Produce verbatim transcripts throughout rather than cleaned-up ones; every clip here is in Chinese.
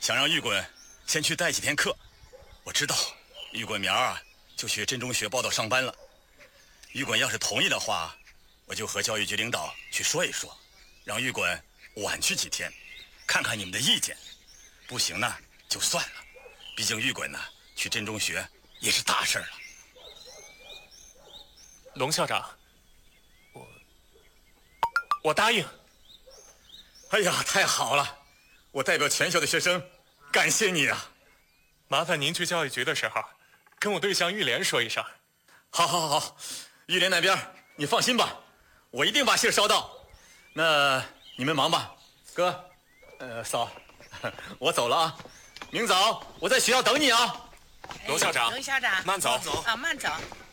想让玉滚先去带几天课。我知道，玉滚明儿啊就去镇中学报道上班了。玉滚要是同意的话，我就和教育局领导去说一说，让玉滚晚去几天，看看你们的意见。不行呢，就算了。毕竟玉滚呢去镇中学也是大事了。 龙校长，我我答应。 哎呀，太好了！我代表全校的学生感谢你啊。 麻烦您去教育局的时候，跟我对象玉莲说一声。 好，好，好，好，玉莲那边你放心吧，我一定把信捎到。那你们忙吧，哥，呃，嫂，我走了啊。明早我在学校等你啊。 龙校长， 龙校长， 慢走， 慢走啊，慢走。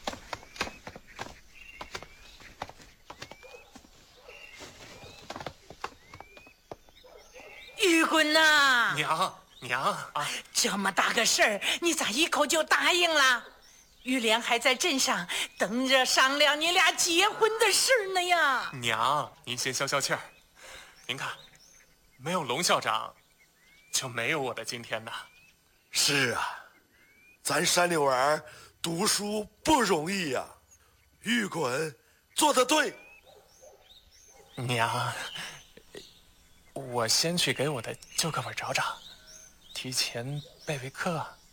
玉滚呐， 娘娘啊， 这么大个事儿，你咋一口就答应了？玉莲还在镇上等着商量你俩结婚的事呢呀。 娘，您先消消气儿。您看，没有龙校长，就没有我的今天呐。 是啊，咱山里娃儿读书不容易呀、啊。玉滚做得对。 娘，我先去给我的旧课本找找，提前备备课。